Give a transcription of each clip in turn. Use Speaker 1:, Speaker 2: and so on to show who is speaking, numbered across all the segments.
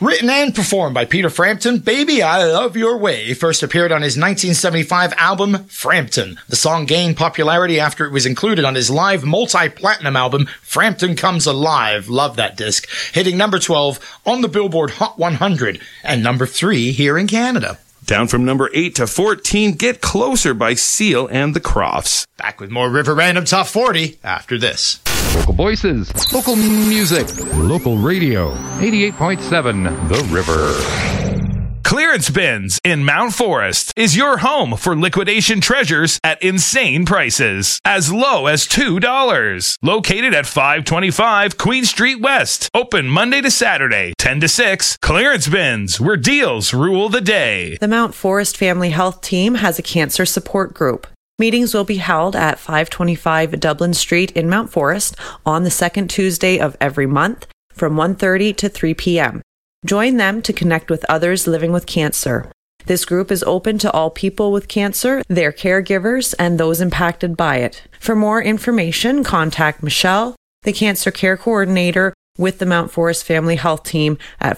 Speaker 1: Written and performed by Peter Frampton, Baby I Love Your Way first appeared on his 1975 album, Frampton. The song gained popularity after it was included on his live multi-platinum album, Frampton Comes Alive. Love that disc. Hitting number 12 on the Billboard Hot 100 and number 3 here in Canada.
Speaker 2: Down from number 8 to 14, Get Closer by Seal and the Crofts.
Speaker 1: Back with more River Random Top 40 after this.
Speaker 3: Local voices, local music, local radio. 88.7 The River.
Speaker 4: Clearance Bins in Mount Forest is your home for liquidation treasures at insane prices, as low as $2. Located at 525 Queen Street West. Open Monday to Saturday, 10 to 6. Clearance Bins, where deals rule the day.
Speaker 5: The Mount Forest Family Health Team has a cancer support group. Meetings will be held at 525 Dublin Street in Mount Forest on the second Tuesday of every month from 1:30 to 3 p.m. Join them to connect with others living with cancer. This group is open to all people with cancer, their caregivers, and those impacted by it. For more information, contact Michelle, the Cancer Care Coordinator with the Mount Forest Family Health Team at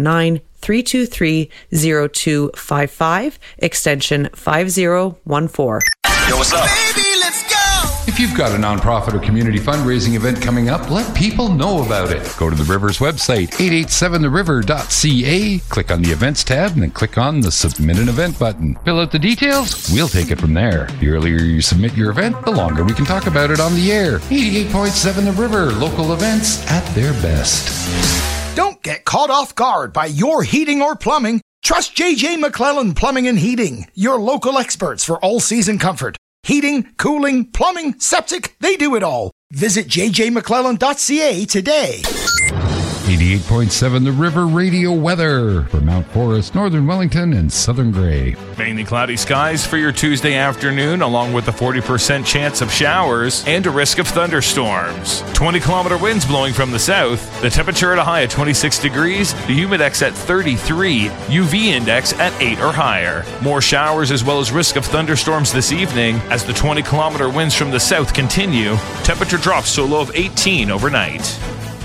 Speaker 5: 519-323-0255, extension 5014.
Speaker 6: Yo, what's up?
Speaker 7: Baby, let's go!
Speaker 3: If you've got a nonprofit or community fundraising event coming up, let people know about it. Go to the River's website, 887theriver.ca, click on the Events tab, and then click on the Submit an Event button. Fill out the details, we'll take it from there. The earlier you submit your event, the longer we can talk about it on the air. 88.7 The River, local events at their best.
Speaker 1: Don't get caught off guard by your heating or plumbing. Trust J.J. McClellan Plumbing and Heating, your local experts for all-season comfort. Heating, cooling, plumbing, septic, they do it all. Visit jjmcclellan.ca today.
Speaker 3: 88.7 The River Radio weather for Mount Forest, Northern Wellington, and Southern Grey.
Speaker 4: Mainly cloudy skies for your Tuesday afternoon, along with a 40% chance of showers and a risk of thunderstorms. 20-kilometer winds blowing from the south. The temperature at a high of 26 degrees, the humidex at 33, UV index at 8 or higher. More showers as well as risk of thunderstorms this evening as the 20-kilometer winds from the south continue. Temperature drops to a low of 18 overnight.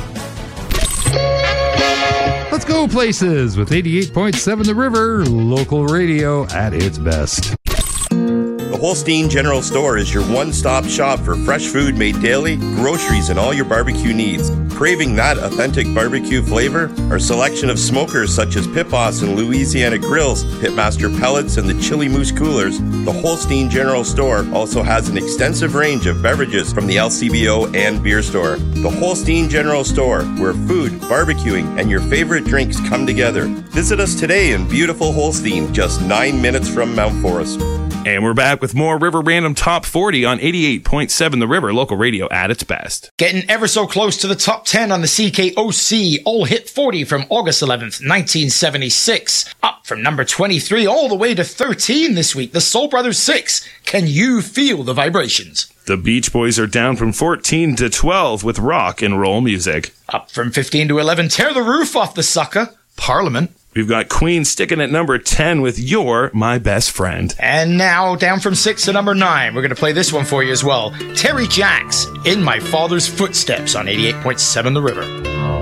Speaker 3: Let's go places with 88.7 The River, local radio at its best.
Speaker 6: The Holstein General Store is your one-stop shop for fresh food made daily, groceries, and all your barbecue needs. Craving that authentic barbecue flavor? Our selection of smokers such as Pit Boss and Louisiana Grills, Pitmaster Pellets, and the Chili Moose Coolers, the Holstein General Store also has an extensive range of beverages from the LCBO and beer store. The Holstein General Store, where food, barbecuing, and your favorite drinks come together. Visit us today in beautiful Holstein, just 9 minutes from Mount Forest.
Speaker 2: And we're back with more River Random Top 40 on 88.7 The River, local radio at its best.
Speaker 1: Getting ever so close to the top 10 on the CKOC All Hit 40 from August 11th, 1976. Up from number 23 all the way to 13 this week, the Soul Brothers 6. Can you feel the vibrations?
Speaker 2: The Beach Boys are down from 14 to 12 with rock and roll music.
Speaker 1: Up from 15 to 11, Tear the Roof Off the Sucker, Parliament.
Speaker 2: We've got Queen sticking at number 10 with You're My Best Friend.
Speaker 1: And now, down from 6 to number 9, we're going to play this one for you as well. Terry Jacks, In My Father's Footsteps on 88.7 The River.